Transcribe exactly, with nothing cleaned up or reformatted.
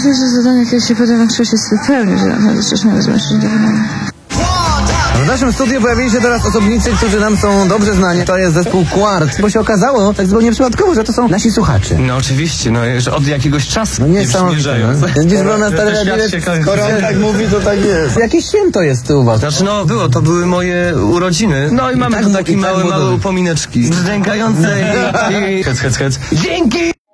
pierwsze zadanie, jakie się podjąłem, trzeba się spełnić, że naprawdę wcześniej rozumiem się nie wydaje. W naszym studiu pojawili się teraz osobnicy, którzy nam są dobrze znani. To jest zespół Quart, bo się okazało, tak zupełnie przypadkowo, że to są nasi słuchacze. No oczywiście, no już od jakiegoś czasu No niesamowite. Gdzieś był na stary Skoro on tak mówi, to tak jest. Jakie święto jest u was? Znaczy no było, to były moje urodziny. No i mamy tak tu mu- takie i tak małe, mu małe dobrze. upomineczki. Brzdękające i... i... Hec, hec, hec. Dzięki!